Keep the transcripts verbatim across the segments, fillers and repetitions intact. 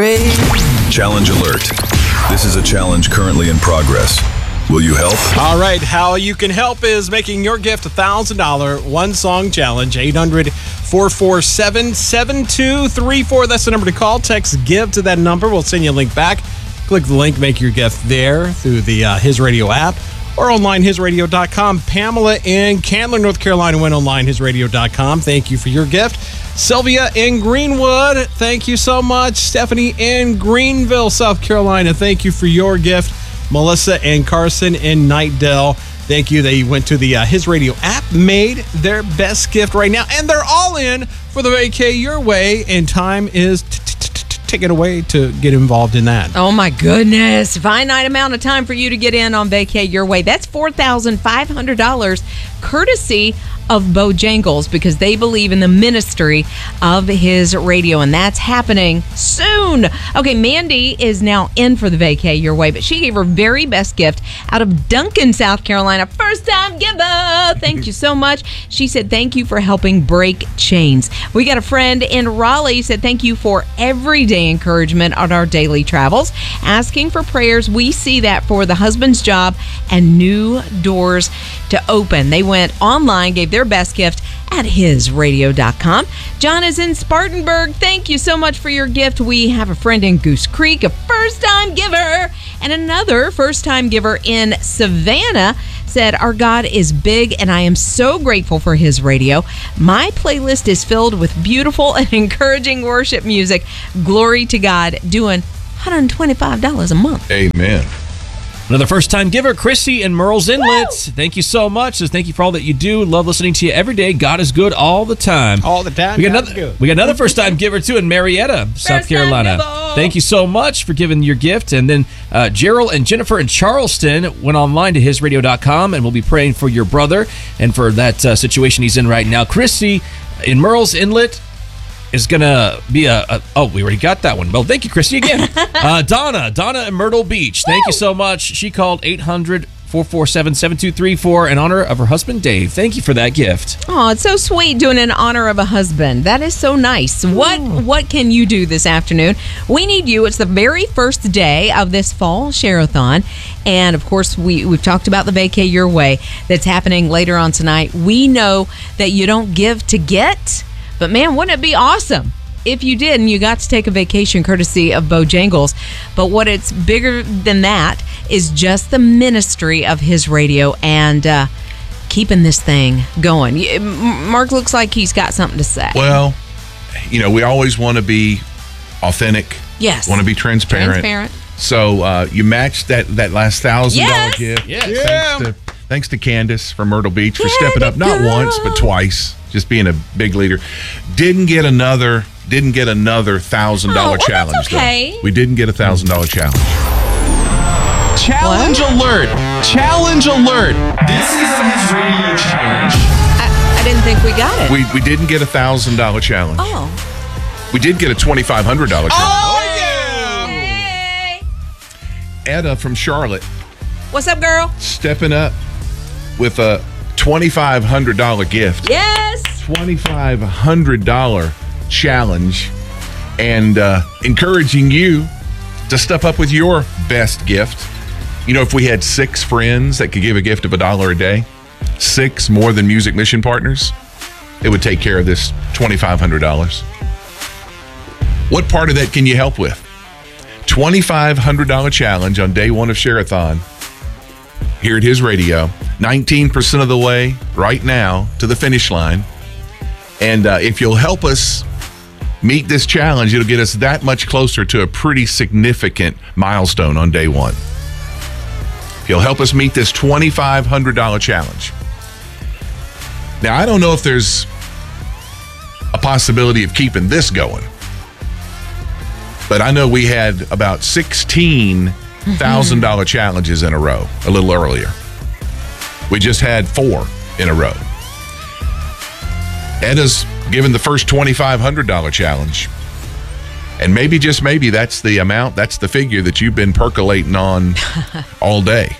Challenge alert. This is a challenge currently in progress. Will you help? All right, how you can help is making your gift a one thousand dollars one-song challenge. eight hundred, four four seven, seven two three four. That's the number to call. Text GIVE to that number. We'll send you a link back. Click the link, make your gift there through the uh, His Radio app or online, his radio dot com. Pamela in Candler, North Carolina went online, his radio dot com. Thank you for your gift. Sylvia in Greenwood, thank you so much. Stephanie in Greenville, South Carolina, thank you for your gift. Melissa and Carson in Nightdale, thank you. They went to the uh, His Radio app, made their best gift right now, and they're all in for the Vacay Your Way, and time is t- t- t- t- ticking away to get involved in that. Oh, my goodness. Finite amount of time for you to get in on Vacay Your Way. That's four thousand five hundred dollars courtesy of Bojangles, because they believe in the ministry of His Radio, and that's happening soon. Okay, Mandy is now in for the Vacay Your Way, but she gave her very best gift out of Duncan, South Carolina. First time giver. Thank you so much. She said thank you for helping break chains. We got a friend in Raleigh said thank you for everyday encouragement on our daily travels. Asking for prayers. We see that for the husband's job and new doors to open. They went online, gave their best gift at his radio dot com. John is in Spartanburg. Thank you so much for your gift. We have a friend in Goose Creek, a first-time giver, and another first-time giver in Savannah said, our God is big, and I am so grateful for His Radio. My playlist is filled with beautiful and encouraging worship music. Glory to God, doing one hundred twenty-five dollars a month. Amen. Another first-time giver, Chrissy in Merle's Inlet. Woo! Thank you so much. Says thank you for all that you do. Love listening to you every day. God is good all the time. All the time, We got God's another. good. We got another first-time giver too in Marietta, South Carolina. giver. Thank you so much for giving your gift. And then uh, Gerald and Jennifer in Charleston went online to his radio dot com, and we'll be praying for your brother and for that uh, situation he's in right now. Chrissy in Merle's Inlet is going to be a, a... Oh, we already got that one. Well, thank you, Chrissy, again. uh, Donna. Donna in Myrtle Beach. Thank you so much. She called eight hundred, four four seven, seven two three four in honor of her husband, Dave. Thank you for that gift. Oh, it's so sweet doing in honor of a husband. That is so nice. What what can you do this afternoon? We need you. It's the very first day of this fall share-a-thon. And, of course, we, we've talked about the Vacay Your Way that's happening later on tonight. We know that you don't give to get, but, man, wouldn't it be awesome if you did and you got to take a vacation courtesy of Bojangles? But what it's bigger than that is just the ministry of His Radio and uh, keeping this thing going. Mark looks like he's got something to say. Well, you know, we always want to be authentic. Yes. Want to be transparent. Transparent. So uh, you matched that, that last one thousand dollars Yes. gift. Yes. Yeah. Thanks to, thanks to Candace from Myrtle Beach for Way stepping to up, not go. once, but twice, just being a big leader. Didn't get another didn't get another one thousand dollars Oh, well, challenge, that's okay. though. We didn't get a one thousand dollars challenge. Challenge alert! Challenge alert! This is the His Radio Challenge. I, I didn't think we got it. We we didn't get a one thousand dollars challenge. oh. We did get a twenty-five hundred dollars challenge. Oh, yeah! Hey. Etta from Charlotte What's up, girl? stepping up with a twenty-five hundred dollars gift. Yes. twenty-five hundred dollars challenge, and uh, encouraging you to step up with your best gift. You know, if we had six friends that could give a gift of a dollar a day, six more than Music Mission Partners, it would take care of this twenty-five hundred dollars. What part of that can you help with? twenty-five hundred dollars challenge on day one of Share-a-thon here at His Radio. nineteen percent of the way right now to the finish line. And uh, if you'll help us meet this challenge, it'll get us that much closer to a pretty significant milestone on day one. If you'll help us meet this twenty-five hundred dollars challenge. Now, I don't know if there's a possibility of keeping this going, but I know we had about sixteen thousand dollars challenges in a row a little earlier. We just had four in a row. Edda's given the first twenty-five hundred dollars challenge. And maybe, just maybe, that's the amount, that's the figure that you've been percolating on all day.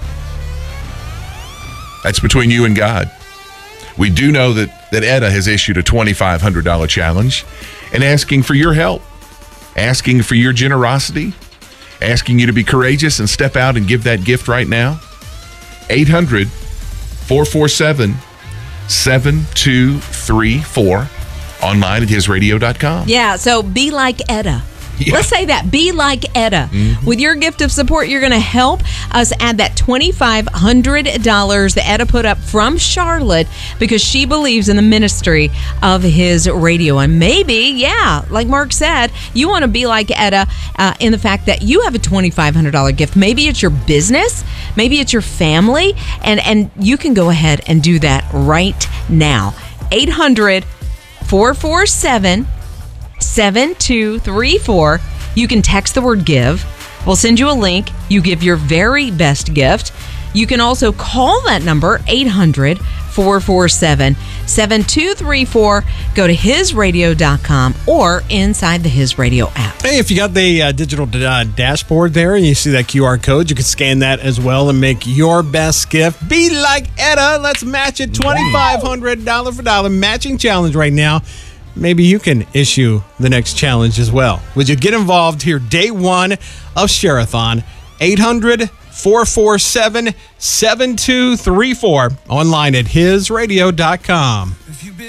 That's between you and God. We do know that, that Edda has issued a twenty-five hundred dollars challenge and asking for your help. asking for your generosity, asking you to be courageous and step out and give that gift right now. eight hundred, four four seven, seven two three four. Online at his radio dot com. Yeah, so be like Etta. Yeah. Let's say that. Be like Etta. Mm-hmm. With your gift of support, you're going to help us add that twenty-five hundred dollars that Etta put up from Charlotte because she believes in the ministry of his radio. And maybe, yeah, like Mark said, you want to be like Etta uh, in the fact that you have a twenty-five hundred dollars gift. Maybe it's your business. Maybe it's your family. And, and you can go ahead and do that right now. eight hundred, four four seven, seven two three four. You can text the word give. We'll send you a link. You give your very best gift. You can also call that number, eight hundred, four four seven, seven two three four. Go to his radio dot com or inside the His Radio app. Hey, if you got the uh, digital uh, dashboard there and you see that Q R code, you can scan that as well and make your best gift. Be like Etta. Let's match it. twenty-five hundred dollars dollar for dollar matching challenge right now. Maybe you can issue the next challenge as well. Would you get involved here day one of Share-a-thon? eight hundred, four four seven, seven two three four. Online at his radio dot com.